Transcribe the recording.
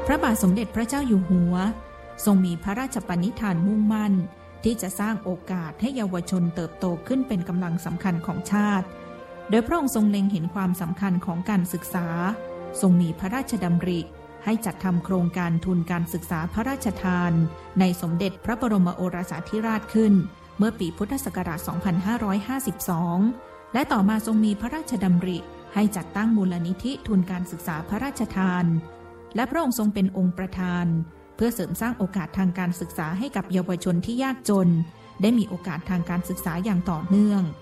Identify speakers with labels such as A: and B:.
A: ระบาทสมเด็จพระเจ้าอยู่หัวทรงมีพระราชปณิธานมุ่งมั่นที่จะสร้างโอกาสให้เยาวชนเติบโตขึ้นเป็นกำลังสำคัญของชาติโดยพระองค์ทรงเล็งเห็นความสำคัญของการศึกษาทรงมีพระราชดำริให้จัดทำโครงการทุนการศึกษาพระราชทานในสมเด็จพระบรมโอรสาธิราชขึ้นเมื่อปีพุทธศักราช 2552 และต่อมาทรงมีพระราชดำริให้จัดตั้งมูลนิธิทุนการศึกษาพระราชทานและพระองค์ทรงเป็นองค์ประธานเพื่อเสริมสร้างโอกาสทางการศึกษาให้กับเยาวชนที่ยากจนได้มีโอกาสทางการศึกษาอย่างต่อเนื่อง